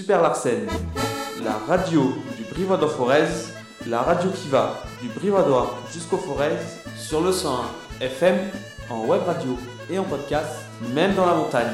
Super Larsen, la radio du Brivadois-Forez, la radio qui va du Brivadois jusqu'au Forez, sur le 101 FM, en web radio et en podcast, même dans la montagne.